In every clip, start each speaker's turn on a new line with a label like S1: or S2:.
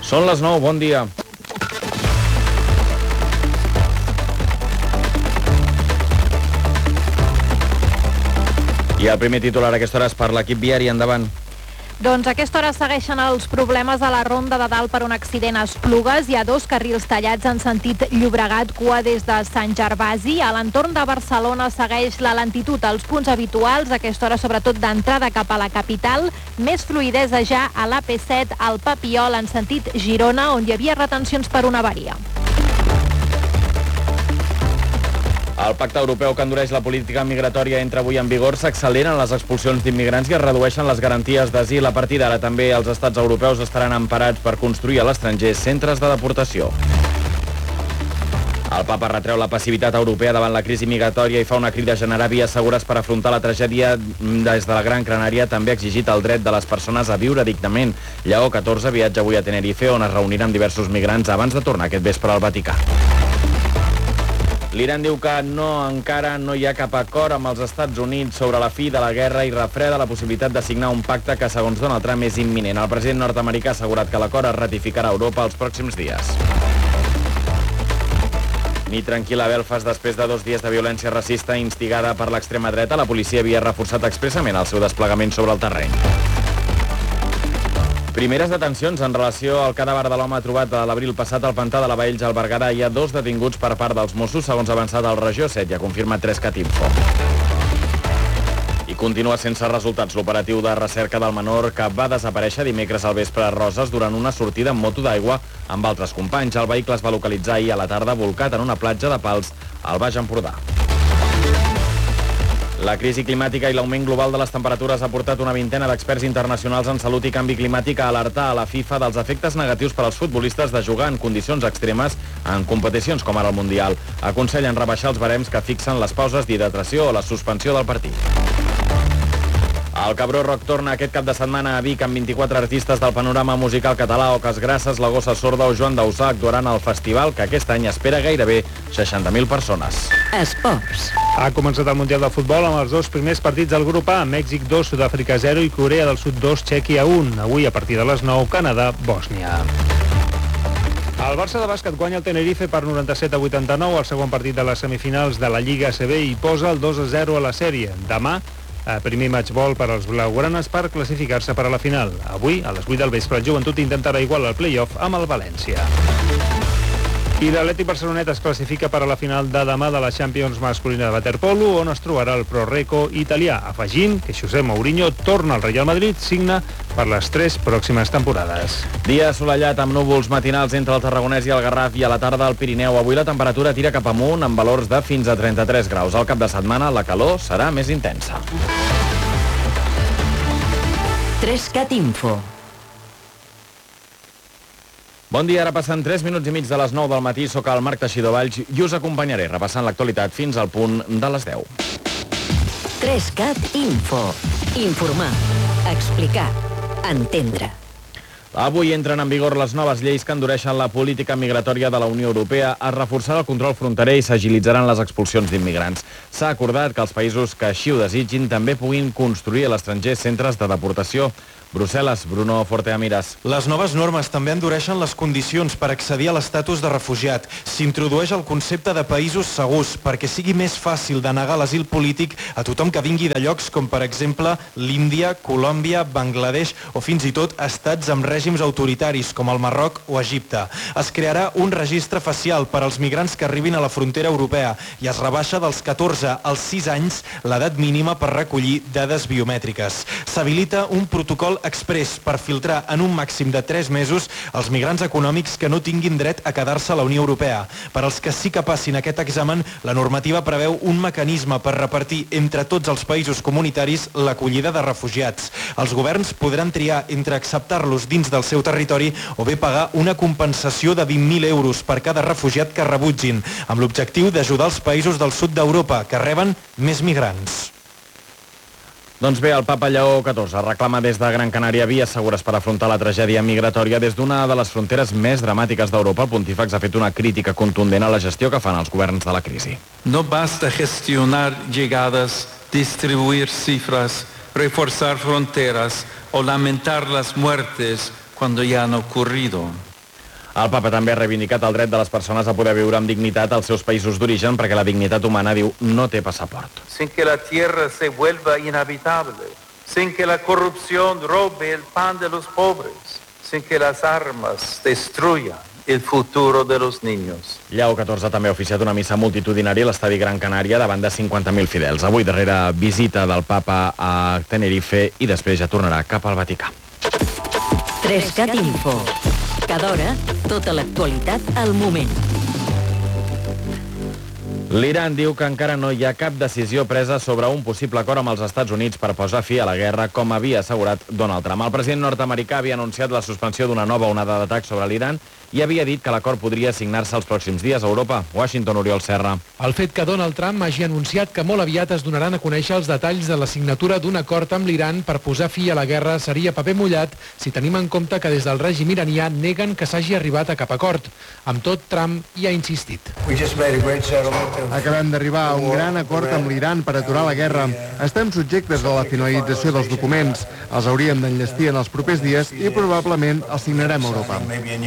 S1: Són les 9, bon dia. I el primer titular a aquesta hora és per l'equip viari, endavant.
S2: Doncs a aquesta hora segueixen els problemes a la Ronda de Dalt per un accident a Esplugues. Hi ha 2 carrils tallats en sentit Llobregat, cua des de Sant Gervasi. A l'entorn de Barcelona segueix la lentitud als punts habituals, a aquesta hora sobretot d'entrada cap a la capital. Més fluïdesa ja a l'AP7, al Papiol, en sentit Girona, on hi havia retencions per una avaria.
S1: El pacte europeu que endureix la política migratòria entra avui en vigor, s'acceleren les expulsions d'immigrants i es redueixen les garanties d'asil. A partir d'ara també els estats europeus estaran emparats per construir a l'estranger centres de deportació. El papa retreu la passivitat europea davant la crisi migratòria i fa una crida a generar vies segures per afrontar la tragèdia. Des de la Gran Canària també ha exigit el dret de les persones a viure dignament. Lleó XIV viatja avui a Tenerife, on es reuniran diversos migrants abans de tornar aquest vespre al Vaticà. L'Iran diu que encara no hi ha cap acord amb els Estats Units sobre la fi de la guerra i refreda la possibilitat de signar un pacte que, segons Donald Trump, és imminent. El president nord-americà ha assegurat que l'acord es ratificarà a Europa els pròxims dies. Ni tranquil·la a Belfast després de 2 dies de violència racista instigada per l'extrema dreta. La policia havia reforçat expressament el seu desplegament sobre el terreny. Primeres detencions en relació al cadàver de l'home trobat a l'abril passat al pantà de la Baells al Berguedà. Hi ha 2 detinguts per part dels Mossos, segons ha avançat el Regió 7 i ha confirmat 3 Info. I continua sense resultats l'operatiu de recerca del menor que va desaparèixer dimecres al vespre a Roses durant una sortida en moto d'aigua amb altres companys. El vehicle es va localitzar ahir a la tarda volcat en una platja de Pals al Baix Empordà. La crisi climàtica i l'augment global de les temperatures ha portat una vintena d'experts internacionals en salut i canvi climàtic a alertar a la FIFA dels efectes negatius per als futbolistes de jugar en condicions extremes en competicions com ara el Mundial. Aconsellen rebaixar els barems que fixen les pauses d'hidratació o la suspensió del partit. El Cabró Rock torna aquest cap de setmana a Vic amb 24 artistes del panorama musical català. Oques Grasses, La Gossa Sorda o Joan Dausà actuaran al festival que aquest any espera gairebé 60.000 persones.
S3: Esports.
S4: Ha començat el Mundial de Futbol amb els 2 primers partits del grup A, Mèxic 2, Sud-àfrica 0 i Corea del Sud 2, Txèquia 1. Avui, a partir de les 9, Canadà, Bòsnia. El Barça de bàsquet guanya el Tenerife per 97-89 al segon partit de les semifinals de la Lliga ACB i posa el 2-0 a la sèrie. Demà, primer matchball per als blaugranes per classificar-se per a la final. Avui, a les 8 del vespre, el Joventut intentarà igualar el play-off amb el València. I l'Atlètic Barcelonet es classifica per a la final de demà de la Champions masculina de waterpolo, on es trobarà el Pro-Reco italià, afegint que José Mourinho torna al Real Madrid, signa per les 3 pròximes temporades.
S1: Dia assolellat amb núvols matinals entre el Tarragonès i el Garraf i a la tarda al Pirineu. Avui la temperatura tira cap amunt amb valors de fins a 33 graus. Al cap de setmana la calor serà més intensa.
S3: 3CAT Info.
S1: Bon dia, ara passen 3 minuts i mig de les 9 del matí. Soc el Marc Teixidor Valls i us acompanyaré repassant l'actualitat fins al punt de les 10.
S3: 3CAT Info. Informar, explicar, entendre.
S1: Avui entren en vigor les noves lleis que endureixen la política migratòria de la Unió Europea. Es reforçarà el control fronterer i s'agilitzaran les expulsions d'immigrants. S'ha acordat que els països que així ho desitgin també puguin construir a l'estranger centres de deportació. Brussel·les, Bruno Forteamiras.
S5: Les noves normes també endureixen les condicions per accedir a l'estatus de refugiat. S'introdueix el concepte de països segurs perquè sigui més fàcil de negar l'asil polític a tothom que vingui de llocs com, per exemple, l'Índia, Colòmbia, Bangladesh o fins i tot estats amb règims autoritaris com el Marroc o Egipte. Es crearà un registre facial per als migrants que arribin a la frontera europea i es rebaixa dels 14 als 6 anys l'edat mínima per recollir dades biomètriques. S'habilita un protocol express per filtrar en un màxim de 3 mesos els migrants econòmics que no tinguin dret a quedar-se a la Unió Europea. Per als que sí que passin aquest examen, la normativa preveu un mecanisme per repartir entre tots els països comunitaris l'acollida de refugiats. Els governs podran triar entre acceptar-los dins del seu territori o bé pagar una compensació de 20.000 euros per cada refugiat que rebutgin, amb l'objectiu d'ajudar els països del sud d'Europa que reben més migrants.
S1: Doncs bé, el papa Lleó XIV reclama des de Gran Canària vies segures per afrontar la tragèdia migratòria des d'una de les fronteres més dramàtiques d'Europa. El pontífex ha fet una crítica contundent a la gestió que fan els governs de la crisi.
S6: No basta gestionar llegadas, distribuir cifras, reforzar fronteras o lamentar las muertes cuando ya han ocurrido.
S1: El papa també ha reivindicat el dret de les persones a poder viure amb dignitat als seus països d'origen perquè la dignitat humana, diu, no té passaport.
S6: Sin que la tierra se vuelva inhabitable, sin que la corrupción robe el pan de los pobres, sin que las armas destruyan el futuro de los niños.
S1: Lleó XIV també ha oficiat una missa multitudinària a l'estadi Gran Canària davant de 50.000 fidels. Avui darrere visita del papa a Tenerife i després ja tornarà cap al Vaticà.
S3: 3CAT Info. Cada hora, tota l'actualitat al moment.
S1: L'Iran diu que encara no hi ha cap decisió presa sobre un possible acord amb els Estats Units per posar fi a la guerra, com havia assegurat Donald Trump. El president nord-americà havia anunciat la suspensió d'una nova onada d'atacs sobre l'Iran i havia dit que l'acord podria signar-se els pròxims dies a Europa. Washington, Oriol Serra.
S7: El fet que Donald Trump hagi anunciat que molt aviat es donaran a conèixer els detalls de la signatura d'un acord amb l'Iran per posar fi a la guerra seria paper mullat si tenim en compte que des del règim iranià neguen que s'hagi arribat a cap acord. Amb tot, Trump hi ha insistit.
S8: Acabem d'arribar a un gran acord amb l'Iran per aturar la guerra. Estem subjectes a la finalització dels documents. Els hauríem d'enllestir en els propers dies i probablement els signarem a Europa.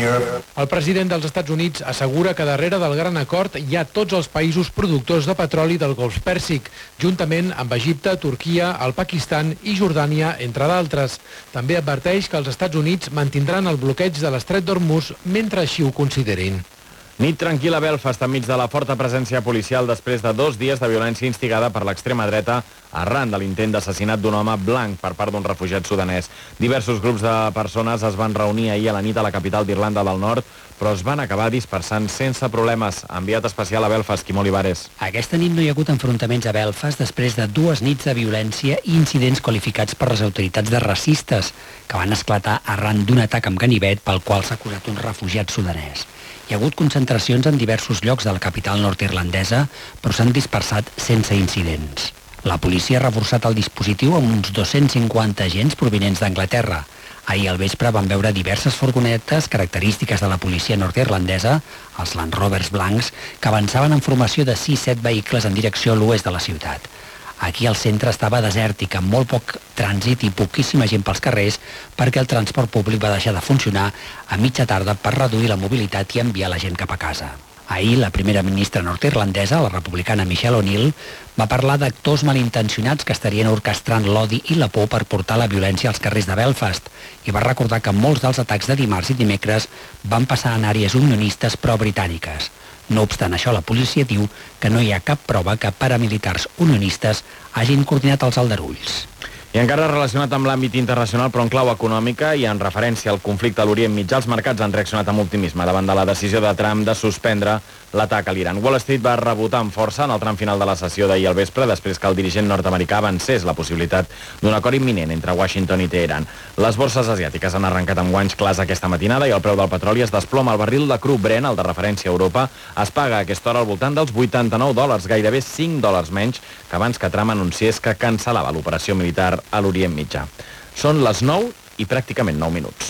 S7: El president dels Estats Units assegura que darrere del gran acord hi ha tots els països productors de petroli del Golf Pèrsic, juntament amb Egipte, Turquia, el Pakistan i Jordània, entre d'altres. També adverteix que els Estats Units mantindran el bloqueig de l'estret d'Hormuz mentre així ho considerin.
S1: Nit tranquil·la a Belfast enmig de la forta presència policial després de 2 dies de violència instigada per l'extrema dreta arran de l'intent d'assassinat d'un home blanc per part d'un refugiat sudanès. Diversos grups de persones es van reunir ahir a la nit a la capital d'Irlanda del Nord, però es van acabar dispersant sense problemes. Enviat especial a Belfast, Quim Olivares.
S9: Aquesta nit no hi ha hagut enfrontaments a Belfast després de 2 nits de violència i incidents qualificats per les autoritats de racistes, que van esclatar arran d'un atac amb ganivet pel qual s'ha acusat un refugiat sudanès. Hi ha hagut concentracions en diversos llocs de la capital nord-irlandesa, però s'han dispersat sense incidents. La policia ha reforçat el dispositiu amb uns 250 agents provinents d'Anglaterra. Ahir al vespre van veure diverses furgonetes característiques de la policia nord-irlandesa, els Land Rovers blancs, que avançaven en formació de 6-7 vehicles en direcció a l'oest de la ciutat. Aquí el centre estava desèrtic, amb molt poc trànsit i poquíssima gent pels carrers, perquè el transport públic va deixar de funcionar a mitja tarda per reduir la mobilitat i enviar la gent cap a casa. Ahir, la primera ministra nord-irlandesa, la republicana Michelle O'Neill, va parlar d'actors malintencionats que estarien orquestrant l'odi i la por per portar la violència als carrers de Belfast i va recordar que molts dels atacs de dimarts i dimecres van passar en àrees unionistes pro-britàniques. No obstant això, la policia diu que no hi ha cap prova que paramilitars unionistes hagin coordinat els aldarulls.
S1: I encara relacionat amb l'àmbit internacional, però en clau econòmica i en referència al conflicte a l'Orient Mitjà, els mercats han reaccionat amb optimisme davant de la decisió de Trump de suspendre l'atac a l'Iran. Wall Street va rebotar amb força en el tram final de la sessió d'ahir al vespre, després que el dirigent nord-americà avancés la possibilitat d'un acord imminent entre Washington i Teheran. Les borses asiàtiques han arrencat amb guanys clars aquesta matinada i el preu del petroli es desploma. El barril de cru Brent, el de referència a Europa, es paga a aquesta hora al voltant dels $89, gairebé $5 menys que abans que Trump anunciés que cancel·lava l'operació militar a l'Orient Mitjà. Són les 9 i pràcticament 9 minuts.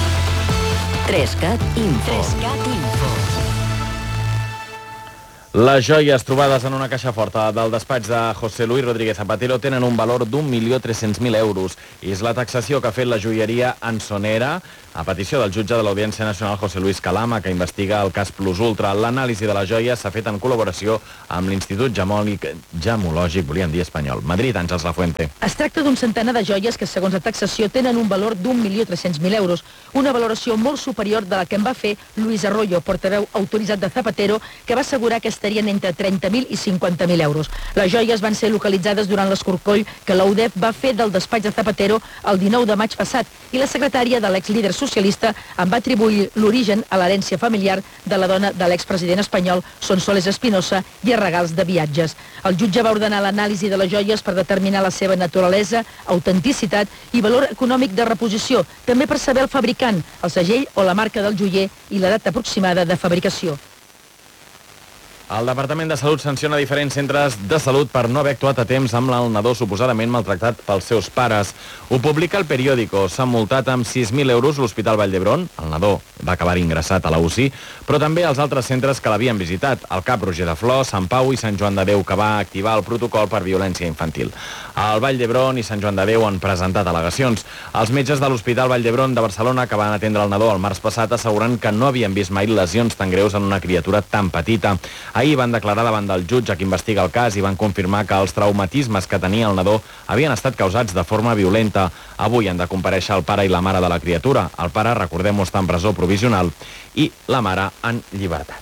S3: 3CAT Info.
S1: Les joies trobades en una caixa forta del despatx de José Luis Rodríguez Zapatero tenen un valor d'1.300.000 euros. És la taxació que ha fet la joieria Ansonera a petició del jutge de l'Audiència Nacional José Luis Calama, que investiga el cas Plus Ultra. L'anàlisi de les joies s'ha fet en col·laboració amb l'Institut Gemològic, volíem dir espanyol. Madrid, Àngels Lafuente.
S10: Es tracta d'un centenar de joies que, segons la taxació, tenen un valor d'1.300.000 euros, una valoració molt superior de la que en va fer Luis Arroyo, portaveu autoritzat de Zapatero, que va assegurar que estarien entre 30.000 i 50.000 euros. Les joies van ser localitzades durant l'escorcoll que l'UDEF va fer del despatx de Zapatero el 19 de maig passat i la secretària de l'exlíder socialista en va atribuir l'origen a l'herència familiar de la dona de l'expresident espanyol Sonsoles Espinosa i a regals de viatges. El jutge va ordenar l'anàlisi de les joies per determinar la seva naturalesa, autenticitat i valor econòmic de reposició, també per saber el fabricant, el segell o la marca del joier i la data aproximada de fabricació.
S1: El Departament de Salut sanciona diferents centres de salut per no haver actuat a temps amb el nadó suposadament maltractat pels seus pares. Ho publica el periòdico. S'ha multat amb 6.000 euros l'Hospital Vall d'Hebron. El nadó va acabar ingressat a la UCI, però també els altres centres que l'havien visitat, el CAP Roger de Flor, Sant Pau i Sant Joan de Déu, que va activar el protocol per violència infantil. El Vall d'Hebron i Sant Joan de Déu han presentat al·legacions. Els metges de l'Hospital Vall d'Hebron de Barcelona, que van atendre el nadó el març passat, asseguren que no havien vist mai lesions tan greus en una criatura tan petita. Ahir van declarar davant del jutge que investiga el cas i van confirmar que els traumatismes que tenia el nadó havien estat causats de forma violenta. Avui han de comparèixer el pare i la mare de la criatura. El pare, recordem-ho, està en presó provisional i la mare en llibertat.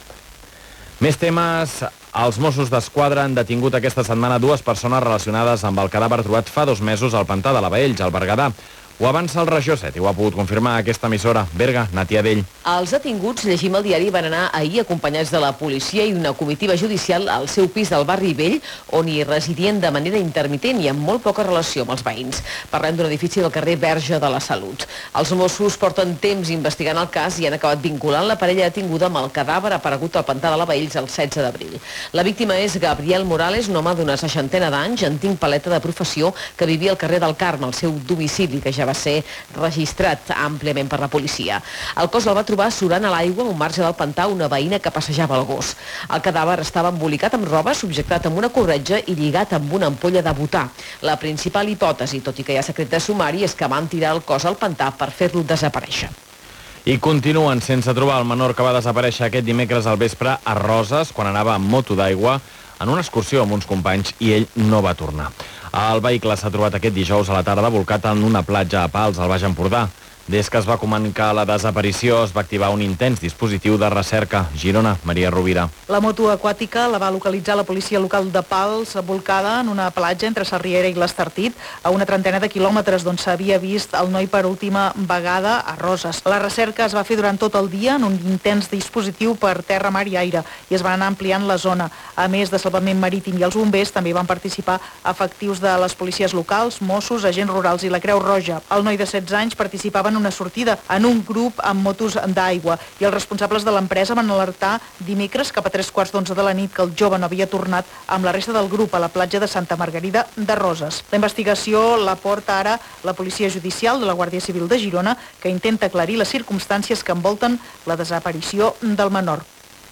S1: Més temes. Els Mossos d'Esquadra han detingut aquesta setmana 2 persones relacionades amb el cadàver trobat fa 2 mesos al pantà de la Baells, al Berguedà. Ho avança el Regió 7 i ho ha pogut confirmar aquesta emissora. Berga, Natia Dell.
S11: Els detinguts, llegim el diari, van anar ahir acompanyats de la policia i d'una comitiva judicial al seu pis del barri Vell, on hi residien de manera intermitent i amb molt poca relació amb els veïns. Parlem d'un edifici del carrer Verge de la Salut. Els Mossos porten temps investigant el cas i han acabat vinculant la parella detinguda amb el cadàver aparegut al pantà de la Baells el 16 d'abril. La víctima és Gabriel Morales, un home d'una 60 d'anys, antic paleta de professió, que vivia al carrer del Carme, al seu domicili, que ja va ser registrat àmpliament per la policia. El cos el va trobar surant a l'aigua a un marge del pantà una veïna que passejava el gos. El cadàver estava embolicat amb roba, subjectat amb una corretja i lligat amb una ampolla de butà. La principal hipòtesi, tot i que hi ha secret de sumari, és que van tirar el cos al pantà per fer-lo desaparèixer.
S1: I continuen sense trobar el menor que va desaparèixer aquest dimecres al vespre a Roses, quan anava amb moto d'aigua en una excursió amb uns companys i ell no va tornar. El vehicle s'ha trobat aquest dijous a la tarda volcat en una platja a Pals, al Baix Empordà. Des que es va comunicar la desaparició, es va activar un intens dispositiu de recerca. Girona, Maria Rovira.
S12: La moto aquàtica la va localitzar la policia local de Pals, volcada en una platja entre Sarriera i l'Estartit, a una trentena de quilòmetres d'on s'havia vist el noi per última vegada a Roses. La recerca es va fer durant tot el dia en un intens dispositiu per terra, mar i aire i es van anar ampliant la zona. A més de Salvament Marítim i els bombers, també van participar efectius de les policies locals, Mossos, agents rurals i la Creu Roja. El noi de 16 anys participava en una sortida en un grup amb motos d'aigua i els responsables de l'empresa van alertar dimecres cap a 3:15 de la nit que el jove no havia tornat amb la resta del grup a la platja de Santa Margarida de Roses. La investigació la porta ara la Policia Judicial de la Guàrdia Civil de Girona, que intenta aclarir les circumstàncies que envolten la desaparició del menor.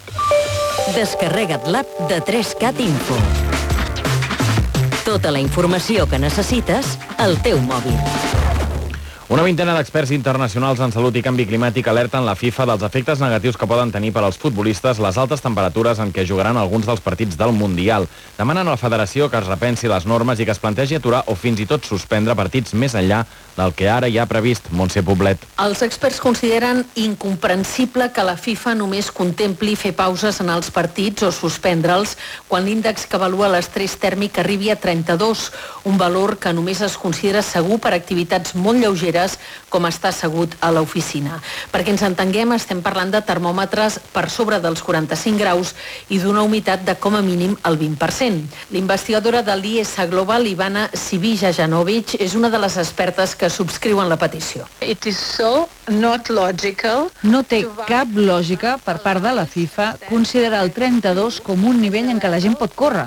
S3: Descarrega't l'app de 3CAT Info. Tota la informació que necessites al teu mòbil.
S1: Una vintena d'experts internacionals en salut i canvi climàtic alerten la FIFA dels efectes negatius que poden tenir per als futbolistes les altes temperatures en què jugaran alguns dels partits del Mundial. Demanen a la federació que es repensi les normes i que es plantegi aturar o fins i tot suspendre partits més enllà del que ara hi ha previst. Montse Poblet.
S13: Els experts consideren incomprensible que la FIFA només contempli fer pauses en els partits o suspendre'ls quan l'índex que avalua l'estrès tèrmic arribi a 32, un valor que només es considera segur per activitats molt lleugeres com està assegut a l'oficina. Perquè ens entenguem, estem parlant de termòmetres per sobre dels 45 graus i d'una humitat de com a mínim el 20%. L'investigadora de l'IS Global, Ivana Sivija-Janovic, és una de les expertes que subscriuen la petició.
S14: No té cap lògica per part de la FIFA considerar el 32 com un nivell en què la gent pot córrer.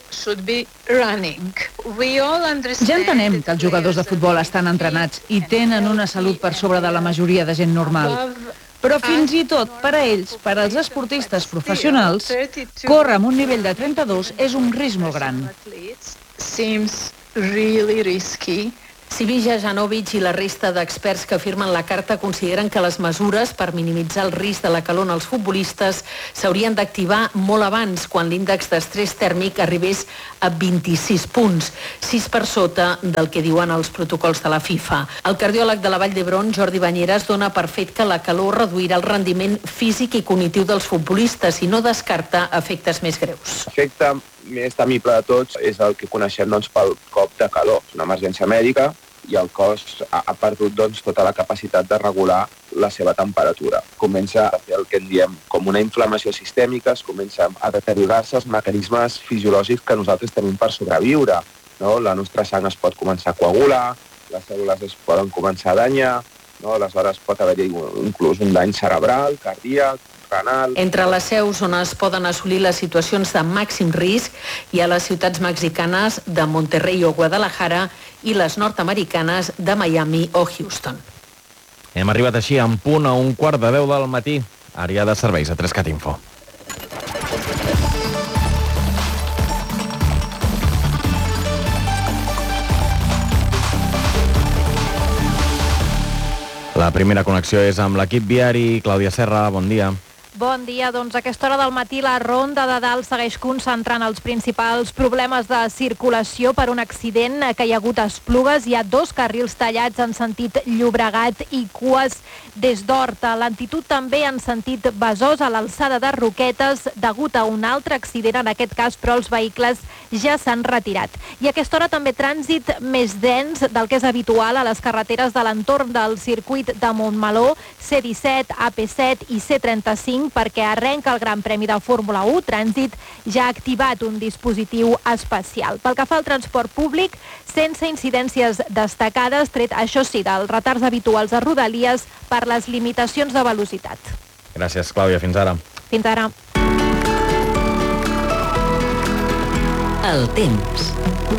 S14: Ja entenem que els jugadors de futbol estan entrenats i tenen una salut per sobre de la majoria de gent normal. Però fins i tot per a ells, per als esportistes professionals, córrer amb un nivell de 32 és un risc molt gran.
S13: Sivija-Janovic i la resta d'experts que firmen la carta consideren que les mesures per minimitzar el risc de la calor als futbolistes s'haurien d'activar molt abans, quan l'índex d'estrès tèrmic arribés a 26 punts, 6 per sota del que diuen els protocols de la FIFA. El cardiòleg de la Vall d'Hebron, Jordi Banyeres, dona per fet que la calor reduirà el rendiment físic i cognitiu dels futbolistes i no descarta efectes més greus.
S15: L'efecte més temible de tots és el que coneixem pel cop de calor. És una emergència mèdica i el cos ha perdut tota la capacitat de regular la seva temperatura. Comença a fer el que en diem com una inflamació sistèmica, es comença a deteriorar-se els mecanismes fisiològics que nosaltres tenim per sobreviure. La nostra sang es pot començar a coagular, les cèl·lules es poden començar a danyar no? Aleshores pot haver-hi inclús un dany cerebral, cardíac, renal...
S13: Entre les seus on es poden assolir les situacions de màxim risc hi ha les ciutats mexicanes de Monterrey o Guadalajara i les nord-americanes de Miami o Houston.
S1: Hem arribat així en punt a 9:15 del matí. Àrea de serveis a 3CAT Info. La primera connexió és amb l'equip viari. Clàudia Serra, bon dia.
S2: Bon dia, doncs a aquesta hora del matí la Ronda de Dalt segueix concentrant els principals problemes de circulació per un accident que hi ha hagut a Esplugues. Hi ha 2 carrils tallats en sentit Llobregat i cues des d'Horta. Lentitud també en sentit Besòs a l'alçada de Roquetes degut a un altre accident, en aquest cas, però els vehicles ja s'han retirat. I a aquesta hora també trànsit més dens del que és habitual a les carreteres de l'entorn del circuit de Montmeló, C17, AP7 i C35, perquè arrenca el Gran Premi de Fórmula 1. Trànsit ja ha activat un dispositiu especial. Pel que fa al transport públic, sense incidències destacades, tret, això sí, dels retards habituals a Rodalies per les limitacions de velocitat.
S1: Gràcies, Clàudia. Fins ara.
S2: Fins ara.
S3: El temps.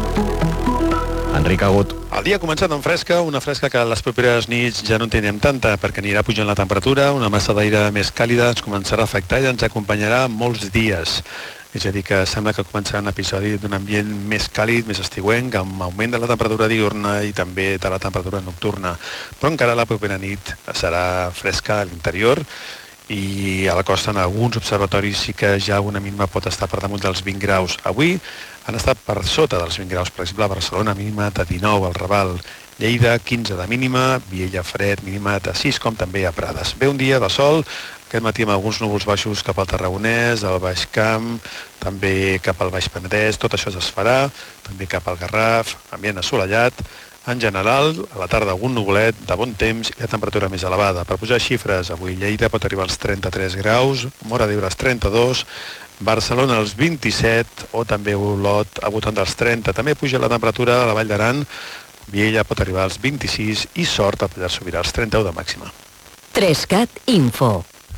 S1: Enric Agut.
S16: El dia ha començat amb fresca, una fresca que les properes nits ja no en tindrem tanta, perquè anirà pujant la temperatura, una massa d'aire més càlida ens començarà a afectar i ens acompanyarà molts dies. És a dir, que sembla que començarà un episodi d'un ambient més càlid, més estiuenc, amb augment de la temperatura diürna i també de la temperatura nocturna. Però encara la propera nit serà fresca a l'interior i a la costa en alguns observatoris sí que ja una mínima pot estar per damunt dels 20 graus. Avui han estat per sota dels 20 graus, per exemple a Barcelona mínima de 19, al Raval, Lleida 15 de mínima, Viella fred mínima de 6, com també a Prades. Ve un dia de sol, aquest matí amb alguns núvols baixos cap al Tarragonès, al Baix Camp, també cap al Baix Penedès, tot això es desfarà, també cap al Garraf, ambient assolellat. En general, a la tarda algun nuvolet, de bon temps i la temperatura més elevada. Per posar xifres, avui Lleida pot arribar als 33 graus, Móra d'Ebre als 32, Barcelona als 27 o també Olot al voltant dels 30. També puja la temperatura a la Vall d'Aran, Viella pot arribar als 26 i Sort al Pallars Sobirà als 31 de màxima.
S3: 3CAT Info.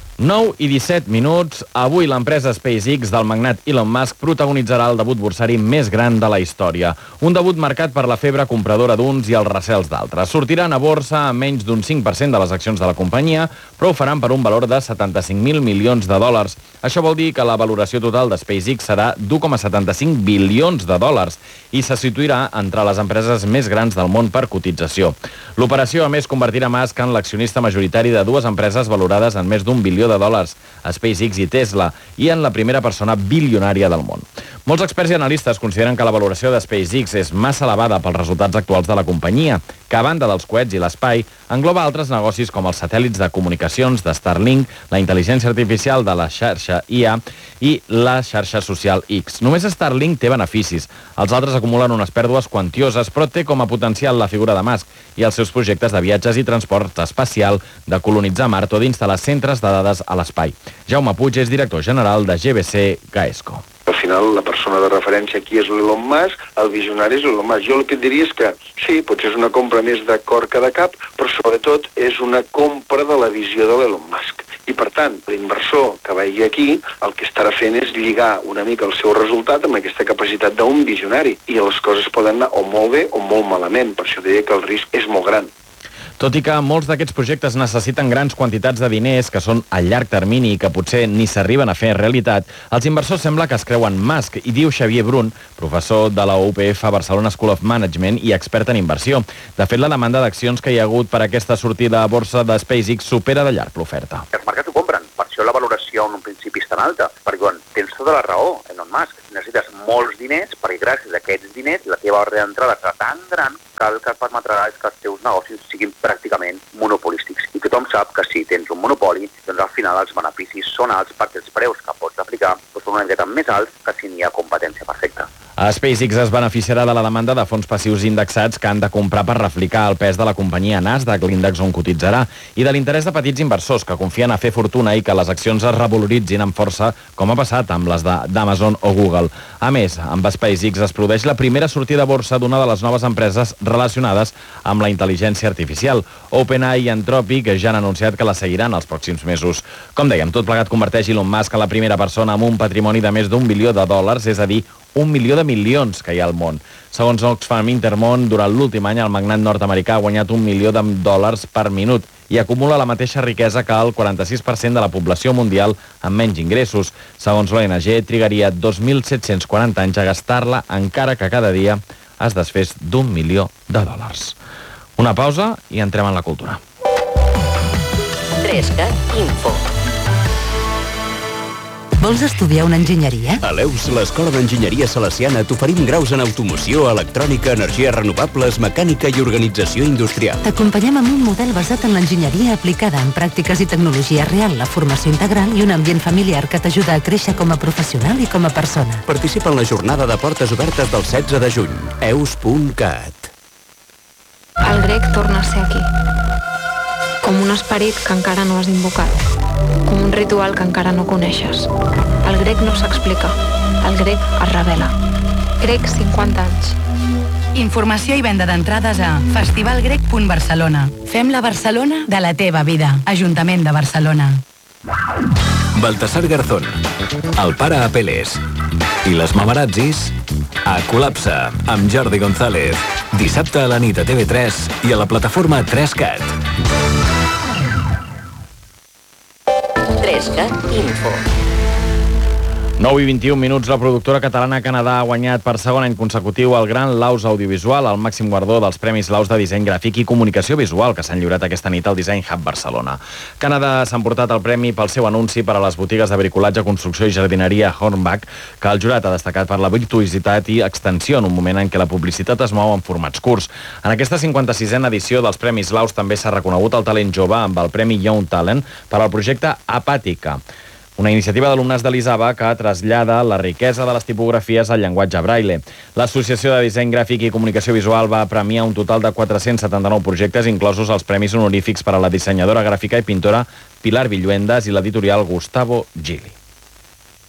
S1: 9 i 17 minuts. Avui l'empresa SpaceX del magnat Elon Musk protagonitzarà el debut borsari més gran de la història. Un debut marcat per la febre compradora d'uns i els recels d'altres. Sortiran a borsa a menys d'un 5% de les accions de la companyia, però ho faran per un valor de 75.000 milions de dòlars. Això vol dir que la valoració total de SpaceX serà d'1,75 bilions de dòlars i se situarà entre les empreses més grans del món per cotització. L'operació, a més, convertirà Musk en l'accionista majoritari de 2 empreses valorades en més d'1 bilió de dòlars, SpaceX i Tesla, i en la primera persona bilionària del món. Molts experts i analistes consideren que la valoració de SpaceX és massa elevada pels resultats actuals de la companyia, que a banda dels coets i l'espai, engloba altres negocis com els satèl·lits de comunicacions de Starlink, la intel·ligència artificial de la xarxa IA i la xarxa social X. Només Starlink té beneficis. Els altres acumulen unes pèrdues quantioses, però té com a potencial la figura de Musk i els seus projectes de viatges i transport espacial, de colonitzar Mart o d'instal·lar centres de dades a l'espai. Jaume Puig és director general de GBC Gaesco.
S17: Al final, la persona de referència aquí és l'Elon Musk, el visionari és l'Elon Musk. Jo el que et diria és que sí, potser és una compra més de cor que de cap, però sobretot és una compra de la visió de l'Elon Musk. I per tant, l'inversor que vagi aquí el que estarà fent és lligar una mica el seu resultat amb aquesta capacitat d'un visionari. I les coses poden anar o molt bé o molt malament. Per això deia que el risc és molt gran.
S1: Tot i que molts d'aquests projectes necessiten grans quantitats de diners que són a llarg termini i que potser ni s'arriben a fer realitat, els inversors sembla que es creuen Musk, i diu Xavier Brun, professor de la UPF Barcelona School of Management i expert en inversió. De fet, la demanda d'accions que hi ha hagut per aquesta sortida a borsa de SpaceX supera de llarg l'oferta.
S18: Els mercats ho compren, per això la valoració en un principi és tan alta, perquè quan tens tota la raó, Elon Musk, necessites molts diners, perquè gràcies a aquests diners la teva ordre d'entrada serà tan gran que el que et permetrà és que els teus negocis siguin pràcticament monopolístics. I tothom sap que si tens un monopoli, doncs al final els beneficis són alts perquè els preus que pots aplicar són una miqueta més alts que si n'hi ha competència perfecta.
S1: SpaceX es beneficiarà de la demanda de fons passius indexats que han de comprar per reflicar el pes de la companyia Nasdaq, l'índex on cotitzarà, i de l'interès de petits inversors que confien a fer fortuna i que les accions es revaloritzin amb força, com ha passat amb les d'Amazon o Google. A més, amb SpaceX es produeix la primera sortida a borsa d'una de les noves empreses relacionades amb la intel·ligència artificial. OpenAI i Anthropic ja han anunciat que la seguiran els pròxims mesos. Com dèiem, tot plegat converteix Elon Musk en la primera persona amb un patrimoni de més d'1 bilió de dòlars, és a dir, 1 milió de milions que hi ha al món. Segons Oxfam Intermón, durant l'últim any el magnat nord-americà ha guanyat 1 milió de dòlars per minut i acumula la mateixa riquesa que el 46% de la població mundial amb menys ingressos. Segons l'ONG, trigaria 2.740 anys a gastar-la, encara que cada dia es desfés d'1 milió de dòlars. Una pausa i entrem en la cultura.
S3: 3CAT Info. Vols estudiar una enginyeria?
S19: A l'EUS, l'Escola d'Enginyeria Salesiana, t'oferim graus en automoció, electrònica, energies renovables, mecànica i organització industrial.
S3: T'acompanyem amb un model basat en l'enginyeria aplicada en pràctiques i tecnologia real, la formació integral i un ambient familiar que t'ajuda a créixer com a professional i com a persona.
S19: Participa en la jornada de portes obertes del 16 de juny. eus.cat.
S20: El grec torna a ser aquí. Com un esperit que encara no has invocat. Com un ritual que encara no coneixes. El grec no s'explica. El grec es revela. Grec 50 anys.
S21: Informació i venda d'entrades a festivalgrec.barcelona. Fem la Barcelona de la teva vida. Ajuntament de Barcelona.
S22: Baltasar Garzón, el pare Apeles i les mamarazzis a Col·lapse amb Jordi González. Dissabte a la nit a TV3 i a la plataforma 3CAT.
S3: 3CAT Info.
S1: 9 i 21 minuts, la productora catalana Canadà ha guanyat per segon any consecutiu el Gran Laus Audiovisual, el màxim guardó dels Premis Laus de Disseny Gràfic i Comunicació Visual que s'han lliurat aquesta nit al Design Hub Barcelona. Canadà s'ha emportat el premi pel seu anunci per a les botigues de bricolatge, construcció i jardineria Hornbach, que el jurat ha destacat per la virtuositat i extensió en un moment en què la publicitat es mou en formats curts. En aquesta 56a edició dels Premis Laus també s'ha reconegut el talent jove amb el Premi Young Talent per al projecte Apàtica, una iniciativa d'alumnes de l'ISABA que trasllada la riquesa de les tipografies al llenguatge braille. L'Associació de Disseny Gràfic i Comunicació Visual va premiar un total de 479 projectes, inclosos els premis honorífics per a la dissenyadora gràfica i pintora Pilar Villuendas i l'editorial Gustavo Gili.